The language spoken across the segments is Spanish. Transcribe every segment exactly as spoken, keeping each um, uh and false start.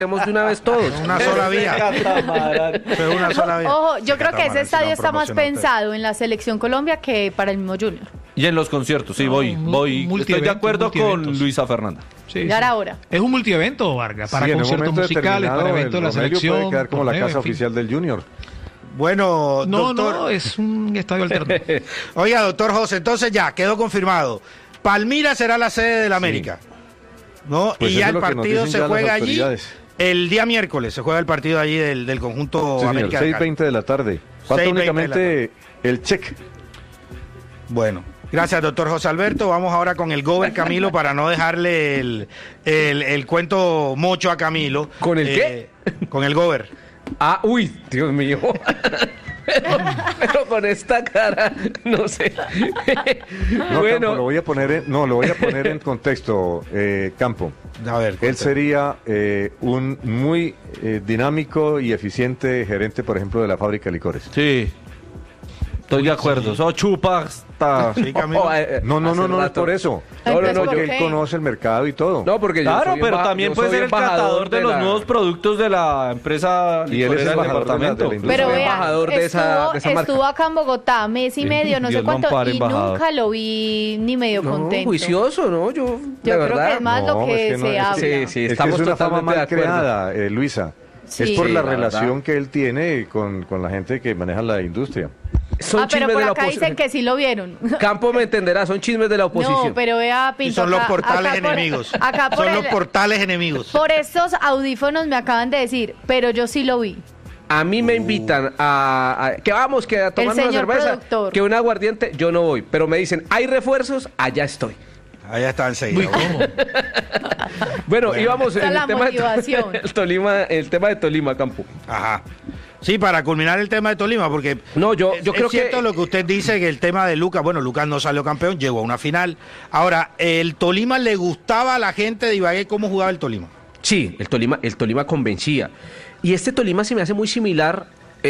de una vez todos. Una sola vía. Fue una sola vía. Ojo, yo creo que ese Catamarán, estadio si está no más promocionó pensado en la selección Colombia que para el mismo Junior. Y en los conciertos, sí, No, voy, mu- voy. multievento, Estoy de acuerdo con multieventos. Luisa Fernanda. Sí, Ya sí. era hora. Es un multievento, Vargas, para Sí, en un conciertos momento musicales, para determinado, eventos de la el Romelio selección. puede quedar como la torneo, casa en fin. oficial del Junior. Bueno, No, doctor. no, es un estadio alternativo. Oiga, doctor José, entonces ya, quedó confirmado. Palmira será la sede del América. ¿No? Pues y eso ya es el lo que nos partido dicen se ya las juega allí. autoridades. El día miércoles se juega el partido allí del, del conjunto Sí, señor, América. de seis Cali. veinte de la tarde. Falta seis veinte de la únicamente el check. Bueno, gracias, doctor José Alberto. Vamos ahora con el Gober Camilo para no dejarle el, el, el cuento mocho a Camilo. ¿Con el qué? Con el Gober. Ah, uy, Dios mío. Pero, pero con esta cara, no sé. No, bueno, Campo, lo voy a poner en, no, lo voy a poner en contexto, eh, Campo. A ver. Él sería eh, un muy eh, dinámico y eficiente gerente, por ejemplo, de la fábrica de licores. Sí. Estoy de acuerdo. Eso chupa hasta... Sí, Camilo. Oh, eh, No, no, hace no, no es rato. por eso. No, no, no, ¿por yo, Porque qué? él conoce el mercado y todo. no, porque yo Claro, soy pero emba- también yo puede soy ser el catador de, de los la- nuevos productos de la empresa Y él es licorera del embajador de la- departamento. de la industria. Pero soy vea, embajador de esa- estuvo, de esa marca. estuvo acá en Bogotá mes y medio, no Dios sé lo cuánto, ampare, y embajador. nunca lo vi ni medio No, contento. juicioso, ¿no? Yo, Yo de creo verdad. que es más lo No, que, es que no, se es habla. que- Sí, sí, Es que estamos es una fama totalmente de mal acuerdo. creada, eh, Luisa. Sí. Es por Sí, la la relación verdad. que él tiene con, con la gente que maneja la industria. Son Ah, pero chismes por de la acá dicen oposición. que sí lo vieron. Campo me entenderá, son chismes de la oposición. No, pero vea, Pinto. Y son los acá- portales acá por- enemigos. acá por Son los el- portales enemigos. Por estos audífonos me acaban de decir, pero yo sí lo vi. A mí me invitan a, a- que vamos, que a tomar una señor cerveza, productor. que un aguardiente, yo no voy. Pero me dicen, hay refuerzos, allá estoy. Allá está enseguida. Muy cómodo. Bueno, Bueno. íbamos Esa en es la el tema, de, motivación. el Tolima, el tema de Tolima, Campo. Ajá. Sí, para culminar el tema de Tolima, porque No, yo- es, yo creo es cierto que- lo que usted dice, que el tema de Lucas, bueno, Lucas no salió campeón, llegó a una final. Ahora, ¿el Tolima le gustaba a la gente de Ibagué cómo jugaba el Tolima? Sí, el Tolima, el Tolima convencía. Y este Tolima se me hace muy similar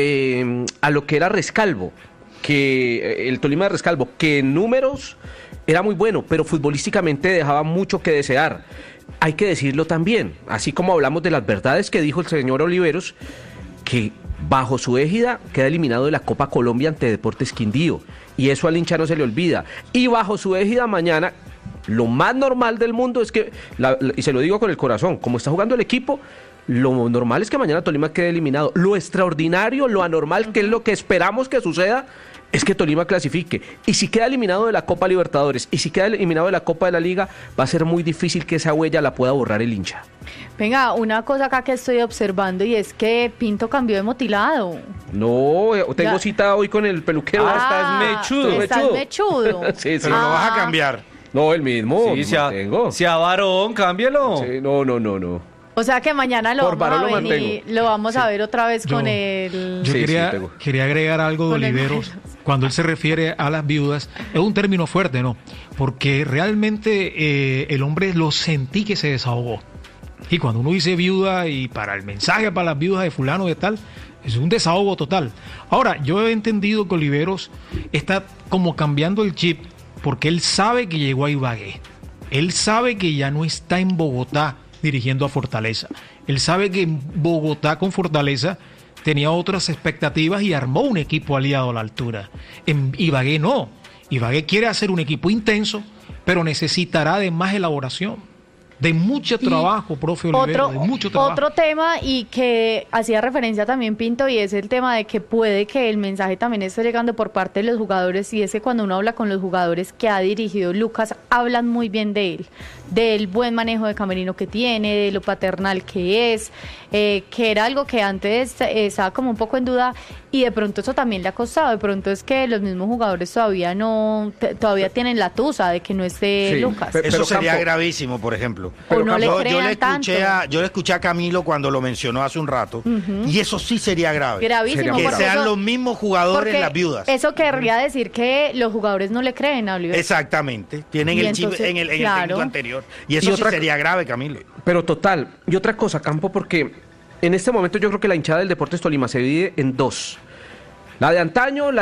eh, a lo que era Rescalvo, que eh, el Tolima de Rescalvo, que en números era muy bueno, pero futbolísticamente dejaba mucho que desear. Hay que decirlo también, así como hablamos de las verdades que dijo el señor Oliveros, que bajo su égida queda eliminado de la Copa Colombia ante Deportes Quindío, y eso al hincha no se le olvida. Y bajo su égida mañana, lo más normal del mundo es que, la- la- y se lo digo con el corazón, como está jugando el equipo, lo normal es que mañana Tolima quede eliminado. Lo extraordinario, lo anormal, que es lo que esperamos que suceda, es que Tolima clasifique. Y si queda eliminado de la Copa Libertadores, y si queda eliminado de la Copa de la Liga, va a ser muy difícil que esa huella la pueda borrar el hincha. Venga, una cosa acá que estoy observando y es que Pinto cambió de motilado. No, eh, tengo Ya. cita hoy con el peluquero. Ah, estás mechudo. Estás mechudo. Sí, sí. Pero lo vas a Ah. cambiar. No, el mismo. Sí, sea, tengo. sea varón, cámbielo. Sí, no, no, no, no. O sea que mañana lo Por vamos a varón lo venir, mantengo. lo vamos a ver otra vez Yo- con el... Yo Sí, quería, sí, tengo. quería agregar algo de Con el- Oliveros. Cuando él se refiere a las viudas, es un término fuerte, ¿no? Porque realmente eh, el hombre lo sentí que se desahogó. Y cuando uno dice viuda y para el mensaje para las viudas de fulano de tal, es un desahogo total. Ahora, yo he entendido que Oliveros está como cambiando el chip porque él sabe que llegó a Ibagué. Él sabe que ya no está en Bogotá dirigiendo a Fortaleza. Él sabe que en Bogotá con Fortaleza tenía otras expectativas y armó un equipo aliado a la altura. En Ibagué no. Ibagué quiere hacer un equipo intenso, pero necesitará de más elaboración, de mucho Y trabajo, profe Olivero, Otro, de mucho trabajo. otro tema y que hacía referencia también Pinto, y es el tema de que puede que el mensaje también esté llegando por parte de los jugadores, y es que cuando uno habla con los jugadores que ha dirigido Lucas, hablan muy bien de él, del buen manejo de camerino que tiene, de lo paternal que es, eh, que era algo que antes eh, estaba como un poco en duda, y de pronto eso también le ha costado. De pronto es que los mismos jugadores todavía no, t- todavía tienen la tusa de que no esté Sí, Lucas. pero- Eso sería Campo- gravísimo, por ejemplo. O no le yo, yo crean le escuché tanto. a, yo le escuché a Camilo cuando lo mencionó hace un rato, y eso sí sería grave. Gravísimo, Que porque sean eso- los mismos jugadores Porque las viudas. Eso querría decir que los jugadores no le creen a Oliver. Exactamente. Tienen Y el chip entonces, en el, en claro. el técnico anterior. Y eso Y sí otra- sería grave, Camilo. Pero total, y otra cosa, Campo, porque en este momento yo creo que la hinchada del Deportes Tolima se divide en dos. La de antaño, la